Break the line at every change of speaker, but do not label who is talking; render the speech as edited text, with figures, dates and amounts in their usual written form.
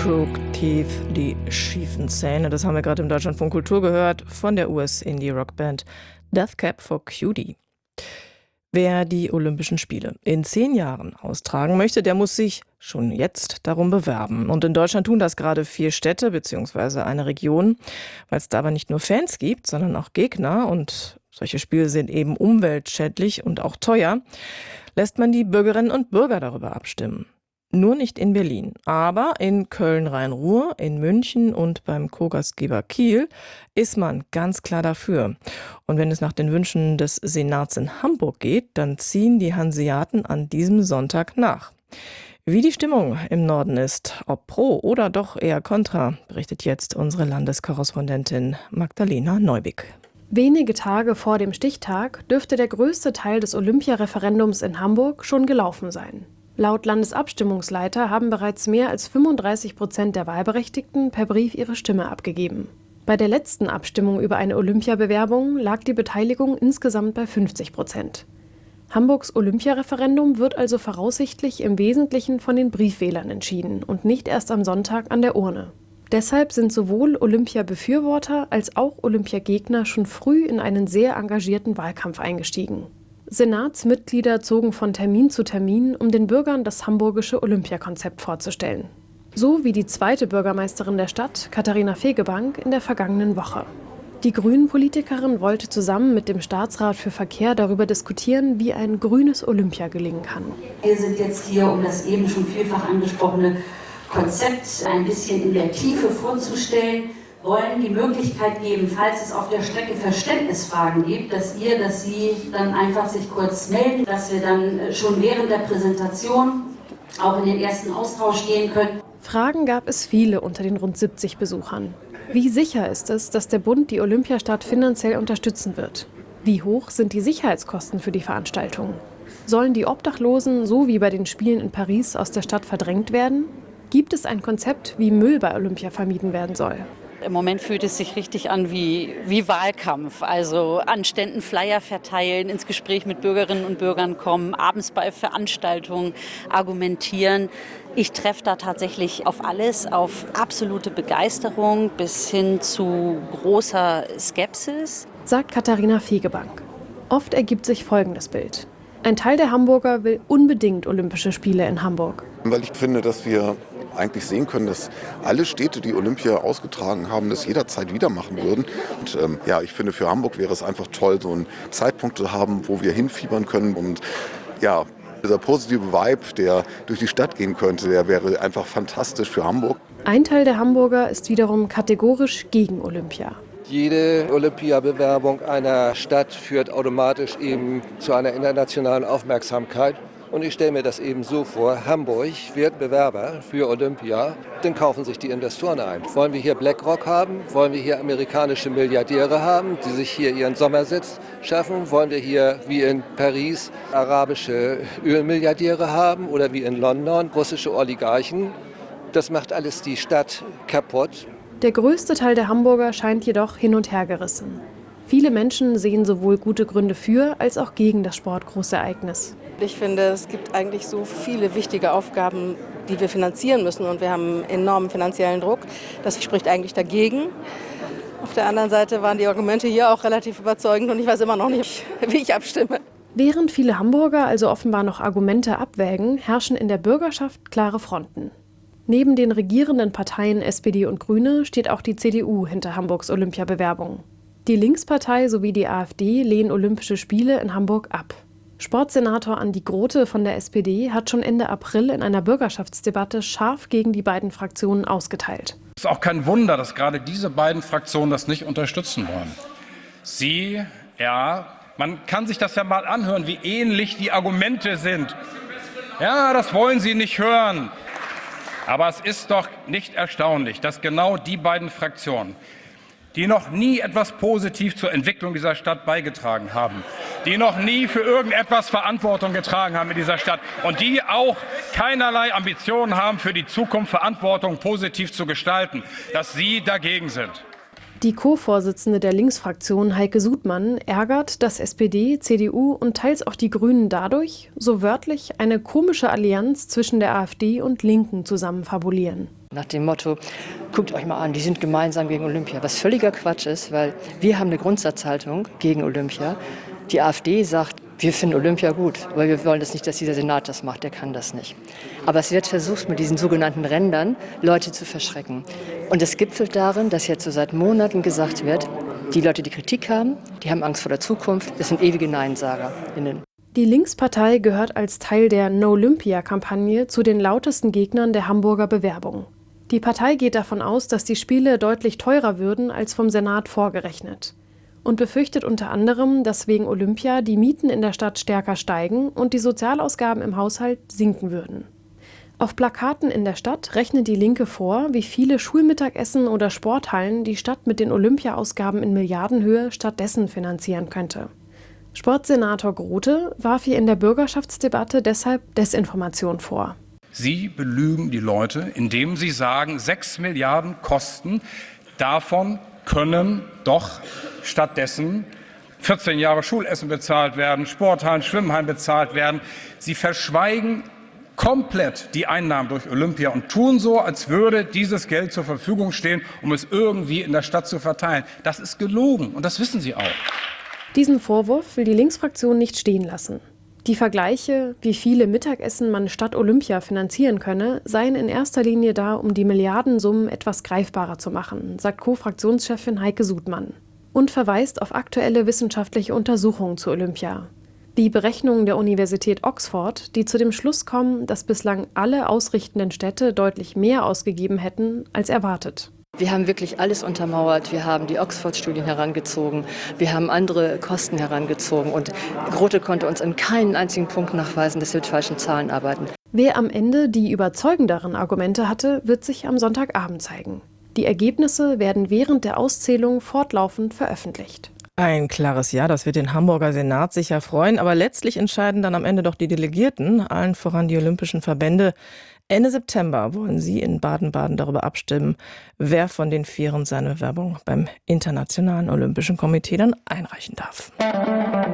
Crooked Teeth, die schiefen Zähne. Das haben wir gerade im Deutschlandfunk Kultur gehört von der US-Indie-Rockband Death Cab for Cutie. Wer die Olympischen Spiele in 10 Jahren austragen möchte, der muss sich schon jetzt darum bewerben. Und in Deutschland tun das gerade 4 Städte bzw. eine Region, weil es da aber nicht nur Fans gibt, sondern auch Gegner. Und solche Spiele sind eben umweltschädlich und auch teuer. Lässt man die Bürgerinnen und Bürger darüber abstimmen. Nur nicht in Berlin, aber in Köln-Rhein-Ruhr, in München und beim Co-Gastgeber Kiel ist man ganz klar dafür. Und wenn es nach den Wünschen des Senats in Hamburg geht, dann ziehen die Hanseaten an diesem Sonntag nach. Wie die Stimmung im Norden ist, ob pro oder doch eher kontra, berichtet jetzt unsere Landeskorrespondentin Magdalena Neubig.
Wenige Tage vor dem Stichtag dürfte der größte Teil des Olympiareferendums in Hamburg schon gelaufen sein. Laut Landesabstimmungsleiter haben bereits mehr als 35% der Wahlberechtigten per Brief ihre Stimme abgegeben. Bei der letzten Abstimmung über eine Olympiabewerbung lag die Beteiligung insgesamt bei 50%. Hamburgs Olympiareferendum wird also voraussichtlich im Wesentlichen von den Briefwählern entschieden und nicht erst am Sonntag an der Urne. Deshalb sind sowohl Olympia-Befürworter als auch Olympiagegner schon früh in einen sehr engagierten Wahlkampf eingestiegen. Senatsmitglieder zogen von Termin zu Termin, um den Bürgern das hamburgische Olympiakonzept vorzustellen. So wie die zweite Bürgermeisterin der Stadt, Katharina Fegebank, in der vergangenen Woche. Die Grünen-Politikerin wollte zusammen mit dem Staatsrat für Verkehr darüber diskutieren, wie ein grünes Olympia gelingen kann.
Wir sind jetzt hier, um das eben schon vielfach angesprochene Konzept ein bisschen in der Tiefe vorzustellen, wollen die Möglichkeit geben, falls es auf der Strecke Verständnisfragen gibt, dass Sie dann einfach sich kurz melden, dass wir dann schon während der Präsentation auch in den ersten Austausch gehen können.
Fragen gab es viele unter den rund 70 Besuchern. Wie sicher ist es, dass der Bund die Olympiastadt finanziell unterstützen wird? Wie hoch sind die Sicherheitskosten für die Veranstaltung? Sollen die Obdachlosen, so wie bei den Spielen in Paris, aus der Stadt verdrängt werden? Gibt es ein Konzept, wie Müll bei Olympia vermieden werden soll?
Im Moment fühlt es sich richtig an wie Wahlkampf. Also an Ständen Flyer verteilen, ins Gespräch mit Bürgerinnen und Bürgern kommen, abends bei Veranstaltungen argumentieren. Ich treffe da tatsächlich auf alles, auf absolute Begeisterung bis hin zu großer Skepsis,
sagt Katharina Fegebank. Oft ergibt sich folgendes Bild. Ein Teil der Hamburger will unbedingt Olympische Spiele in Hamburg.
Weil ich finde, dass wir eigentlich sehen können, dass alle Städte, die Olympia ausgetragen haben, das jederzeit wieder machen würden. Und ich finde, für Hamburg wäre es einfach toll, so einen Zeitpunkt zu haben, wo wir hinfiebern können. Und ja, dieser positive Vibe, der durch die Stadt gehen könnte, der wäre einfach fantastisch für Hamburg.
Ein Teil der Hamburger ist wiederum kategorisch gegen Olympia.
Jede Olympiabewerbung einer Stadt führt automatisch eben zu einer internationalen Aufmerksamkeit. Und ich stelle mir das eben so vor, Hamburg wird Bewerber für Olympia, dann kaufen sich die Investoren ein. Wollen wir hier BlackRock haben? Wollen wir hier amerikanische Milliardäre haben, die sich hier ihren Sommersitz schaffen? Wollen wir hier wie in Paris arabische Ölmilliardäre haben oder wie in London russische Oligarchen? Das macht alles die Stadt kaputt.
Der größte Teil der Hamburger scheint jedoch hin und her gerissen. Viele Menschen sehen sowohl gute Gründe für als auch gegen das Sportgroßereignis.
Ich finde, es gibt eigentlich so viele wichtige Aufgaben, die wir finanzieren müssen. Und wir haben enormen finanziellen Druck. Das spricht eigentlich dagegen. Auf der anderen Seite waren die Argumente hier auch relativ überzeugend. Und ich weiß immer noch nicht, wie ich abstimme.
Während viele Hamburger also offenbar noch Argumente abwägen, herrschen in der Bürgerschaft klare Fronten. Neben den regierenden Parteien SPD und Grüne steht auch die CDU hinter Hamburgs Olympiabewerbung. Die Linkspartei sowie die AfD lehnen Olympische Spiele in Hamburg ab. Sportsenator Andi Grote von der SPD hat schon Ende April in einer Bürgerschaftsdebatte scharf gegen die beiden Fraktionen ausgeteilt.
Es ist auch kein Wunder, dass gerade diese beiden Fraktionen das nicht unterstützen wollen. Man kann sich das ja mal anhören, wie ähnlich die Argumente sind. Ja, das wollen Sie nicht hören. Aber es ist doch nicht erstaunlich, dass genau die beiden Fraktionen, die noch nie etwas positiv zur Entwicklung dieser Stadt beigetragen haben, die noch nie für irgendetwas Verantwortung getragen haben in dieser Stadt und die auch keinerlei Ambitionen haben, für die Zukunft Verantwortung positiv zu gestalten, dass sie dagegen sind.
Die Co-Vorsitzende der Linksfraktion Heike Sudmann ärgert, dass SPD, CDU und teils auch die Grünen dadurch, so wörtlich, eine komische Allianz zwischen der AfD und Linken zusammenfabulieren.
Nach dem Motto, guckt euch mal an, die sind gemeinsam gegen Olympia. Was völliger Quatsch ist, weil wir haben eine Grundsatzhaltung gegen Olympia. Die AfD sagt, wir finden Olympia gut, weil wir wollen das nicht, dass dieser Senat das macht, der kann das nicht. Aber es wird versucht, mit diesen sogenannten Rändern Leute zu verschrecken. Und es gipfelt darin, dass jetzt so seit Monaten gesagt wird, die Leute, die Kritik haben, die haben Angst vor der Zukunft, das sind ewige NeinsagerInnen.
Die Linkspartei gehört als Teil der No-Olympia-Kampagne zu den lautesten Gegnern der Hamburger Bewerbung. Die Partei geht davon aus, dass die Spiele deutlich teurer würden als vom Senat vorgerechnet. Und befürchtet unter anderem, dass wegen Olympia die Mieten in der Stadt stärker steigen und die Sozialausgaben im Haushalt sinken würden. Auf Plakaten in der Stadt rechnet die Linke vor, wie viele Schulmittagessen oder Sporthallen die Stadt mit den Olympia-Ausgaben in Milliardenhöhe stattdessen finanzieren könnte. Sportsenator Grote warf ihr in der Bürgerschaftsdebatte deshalb Desinformation vor.
Sie belügen die Leute, indem Sie sagen, 6 Milliarden Kosten, davon können doch stattdessen 14 Jahre Schulessen bezahlt werden, Sporthallen, Schwimmhallen bezahlt werden. Sie verschweigen komplett die Einnahmen durch Olympia und tun so, als würde dieses Geld zur Verfügung stehen, um es irgendwie in der Stadt zu verteilen. Das ist gelogen und das wissen Sie auch.
Diesen Vorwurf will die Linksfraktion nicht stehen lassen. Die Vergleiche, wie viele Mittagessen man statt Olympia finanzieren könne, seien in erster Linie da, um die Milliardensummen etwas greifbarer zu machen, sagt Co-Fraktionschefin Heike Sudmann und verweist auf aktuelle wissenschaftliche Untersuchungen zu Olympia. Die Berechnungen der Universität Oxford, die zu dem Schluss kommen, dass bislang alle ausrichtenden Städte deutlich mehr ausgegeben hätten als erwartet.
Wir haben wirklich alles untermauert. Wir haben die Oxford-Studien herangezogen. Wir haben andere Kosten herangezogen. Und Grote konnte uns in keinen einzigen Punkt nachweisen, dass wir mit falschen Zahlen arbeiten.
Wer am Ende die überzeugenderen Argumente hatte, wird sich am Sonntagabend zeigen. Die Ergebnisse werden während der Auszählung fortlaufend veröffentlicht.
Ein klares Ja, das wird den Hamburger Senat sicher freuen. Aber letztlich entscheiden dann am Ende doch die Delegierten, allen voran die olympischen Verbände. Ende September wollen sie in Baden-Baden darüber abstimmen, wer von den Vieren seine Bewerbung beim Internationalen Olympischen Komitee dann einreichen darf.